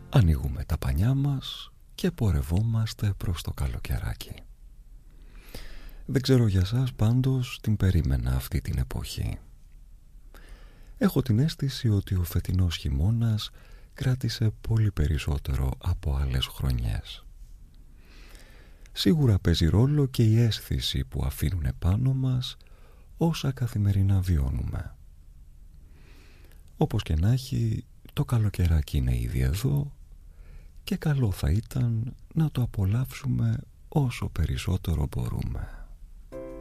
Ανοίγουμε τα πανιά μας και πορευόμαστε προς το καλοκαιράκι. Δεν ξέρω για σας, πάντως την περίμενα αυτή την εποχή. Έχω την αίσθηση ότι ο φετινός χειμώνας κράτησε πολύ περισσότερο από άλλες χρονιές. Σίγουρα παίζει ρόλο και η αίσθηση που αφήνουν επάνω μας όσα καθημερινά βιώνουμε. Όπως και να έχει, το καλοκαιράκι είναι ήδη εδώ και καλό θα ήταν να το απολαύσουμε όσο περισσότερο μπορούμε.